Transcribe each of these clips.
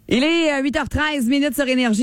Il est 8h13 sur Énergie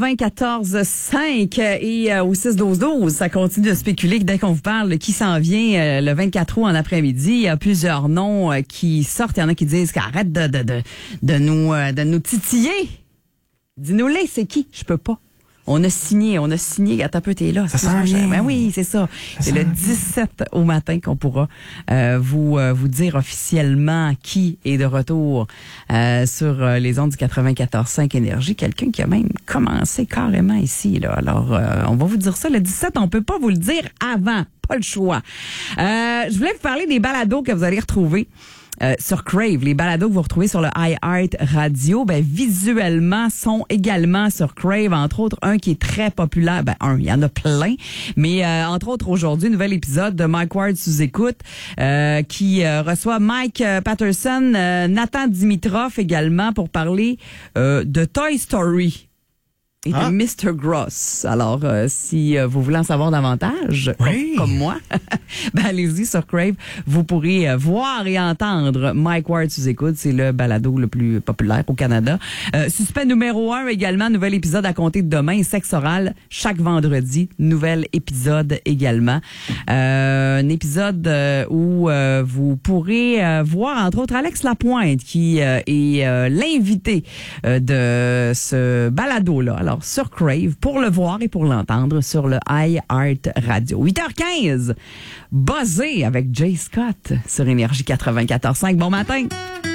94.5 et au 6-12-12, ça continue de spéculer que dès qu'on vous parle de qui s'en vient le 24 août en après-midi, il y a plusieurs noms qui sortent. Il y en a qui disent qu'arrête de nous titiller. Dis-nous-les, c'est qui? Je peux pas. On a signé. Attends un peu, t'es là. Ça s'en vient. Ben oui, c'est ça. C'est le 17 au matin qu'on pourra vous dire officiellement qui est de retour sur les ondes du 94.5 Énergie. Quelqu'un qui a même commencé carrément ici, là. Alors, on va vous dire ça le 17. On peut pas vous le dire avant. Pas le choix. Je voulais vous parler des balados que vous allez retrouver sur Crave. Les balados que vous retrouvez sur le iHeart Radio, visuellement sont également sur Crave. Entre autres, un qui est très populaire. Il y en a plein. Mais entre autres, aujourd'hui, nouvel épisode de Mike Ward sous écoute qui reçoit Mike Patterson, Nathan Dimitrov également pour parler de Toy Story. Et de Mr. Gross. Alors, si vous voulez en savoir davantage, comme moi, allez-y sur Crave. Vous pourrez voir et entendre Mike Ward sous écoute. C'est le balado le plus populaire au Canada. Suspect numéro 1 également. Nouvel épisode à compter de demain. Sexe oral chaque vendredi. Nouvel épisode également. Un épisode où vous pourrez voir, entre autres, Alex Lapointe, qui est l'invité de ce balado-là. Alors, sur Crave, pour le voir et pour l'entendre sur le iHeart Radio. 8h15, buzzé avec Jay Scott sur Énergie 94.5. Bon matin!